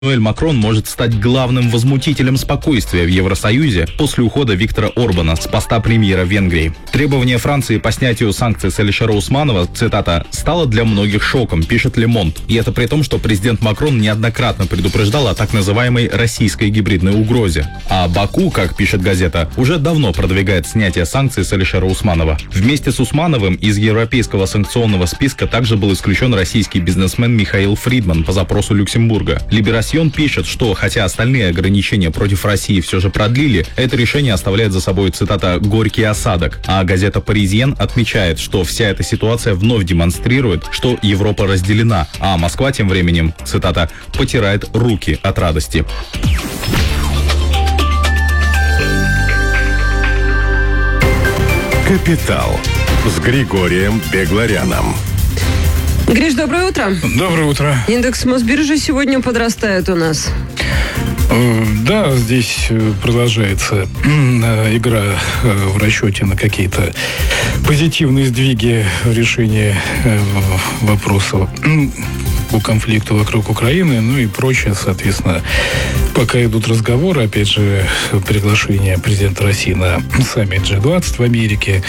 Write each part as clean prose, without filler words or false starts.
Эммануэль Макрон может стать главным возмутителем спокойствия в Евросоюзе после ухода Виктора Орбана с поста премьера Венгрии. Требование Франции по снятию санкций с Алишера Усманова, цитата, «стало для многих шоком», пишет Le Monde. И это при том, что президент Макрон неоднократно предупреждал о так называемой российской гибридной угрозе. А Баку, как пишет газета, уже давно продвигает снятие санкций с Алишера Усманова. Вместе с Усмановым из европейского санкционного списка также был исключен российский бизнесмен Михаил Фридман по запросу Люксембурга. Либерасьон пишет, что хотя остальные ограничения против России все же продлили, это решение оставляет за собой, цитата, «горький осадок». А газета «Паризьен» отмечает, что вся эта ситуация вновь демонстрирует, что Европа разделена, а Москва тем временем, цитата, «потирает руки от радости». «Капитал» с Григорием Бегларяном. Гриш, доброе утро. Доброе утро. Индекс Мосбиржи сегодня подрастает у нас. Да, здесь продолжается игра в расчете на какие-то позитивные сдвиги в решении вопросов по конфликту вокруг Украины, ну и прочее, соответственно. Пока идут разговоры, опять же, приглашение президента России на саммит G20 в Америке,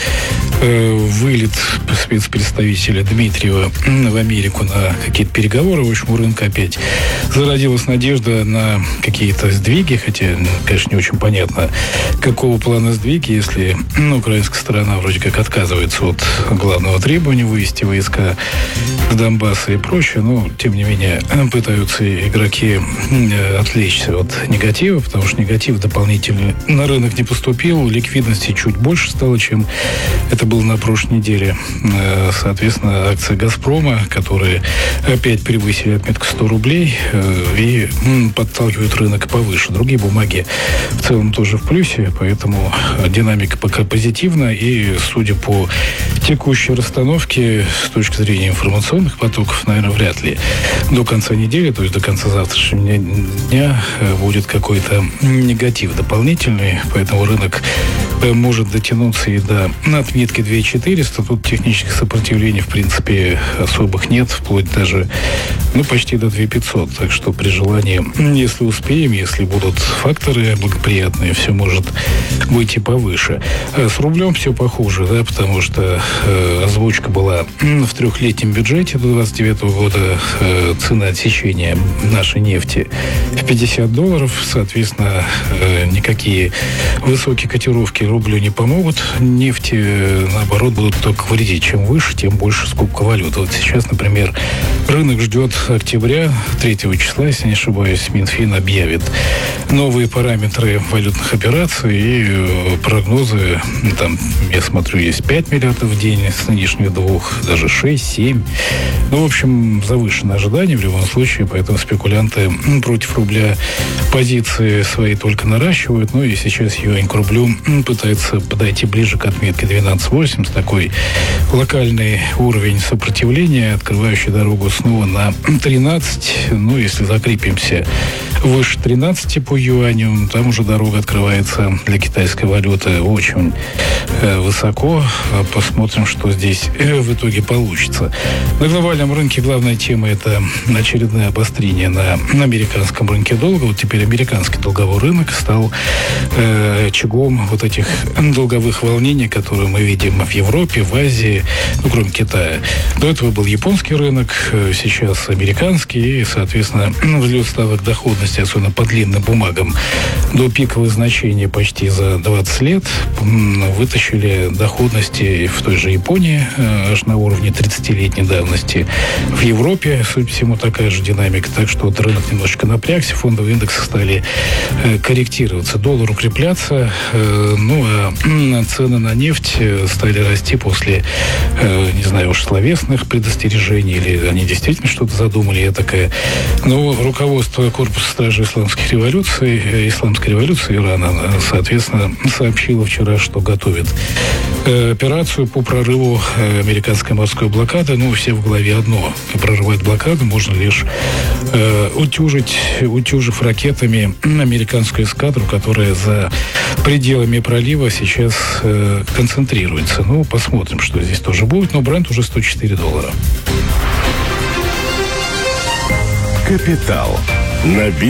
вылет спецпредставителя Дмитриева в Америку на какие-то переговоры, в общем, у рынка опять зародилась надежда на какие-то сдвиги, хотя, конечно, не очень понятно, какого плана сдвиги, если украинская сторона вроде как отказывается от главного требования вывести войска с Донбасса и прочее, но, тем не менее, пытаются игроки отвлечься от негатива, потому что негатив дополнительно на рынок не поступил, ликвидности чуть больше стало, чем это было на прошлой неделе. Соответственно, акции «Газпрома», которые опять превысили отметку 100 рублей и подталкивают рынок повыше. Другие бумаги в целом тоже в плюсе, поэтому динамика пока позитивна, и, судя по текущей расстановке, с точки зрения информационных потоков, наверное, вряд ли до конца недели, то есть до конца завтрашнего дня, будет какой-то негатив дополнительный, поэтому рынок может дотянуться и до отметки 2400. Тут технических сопротивлений, в принципе, особых нет, вплоть даже, почти до 2500. Так что при желании, если успеем, если будут факторы благоприятные, все может выйти повыше. С рублем все похуже, да, потому что озвучка была в трехлетнем бюджете до 2029 года, цена отсечения нашей нефти в $50. Соответственно, никакие высокие котировки рублю не помогут. Нефти, наоборот, будут только вредить. Чем выше, тем больше скупка валют. Вот сейчас, например, рынок ждет октября, 3 числа, если не ошибаюсь, Минфин объявит новые параметры валютных операций и прогнозы. Там, я смотрю, есть 5 миллиардов в день с нынешних 2, даже 6-7. В общем, завышенное ожидание в любом случае, поэтому спекулянты против рубля позиции свои только наращивают. И сейчас юань к рублю пытается подойти ближе к отметке 12.80, такой локальный уровень сопротивления, открывающий дорогу снова на 13. Если закрепимся выше 13 по юаню, там уже дорога открывается для китайской валюты очень высоко. Посмотрим, что здесь в итоге получится. На глобальном рынке главная тема — это очередное обострение на американском рынке долга. Вот теперь американский долговой рынок стал очагом вот этих долговых волнений, которые мы видим в Европе, в Азии, кроме Китая. До этого был японский рынок, сейчас американский, и, соответственно, взлет ставок доходности, особенно по длинным бумагам, до пиковых значений почти за 20 лет вытащили доходности в той же Японии аж на уровне 30-летней давности. В Европе, судя по всему, такая же динамика. Так что вот рынок немножечко напрягся, фондовые индексы стали корректироваться, доллар укрепляться, а цены на нефть стали расти после, не знаю уж, словесных предостережений, или они действительно что-то задумали, я такая. Руководство Корпуса стражи исламской революции Ирана, соответственно, сообщило вчера, что готовит операцию по прорыву американской морской блокады. Все в голове одно: прорывать блокаду можно лишь утюжив ракетами американскую эскадру, которая за пределами пролива сейчас концентрируется. Посмотрим, что здесь тоже будет. Но Брент уже $104. Капитал на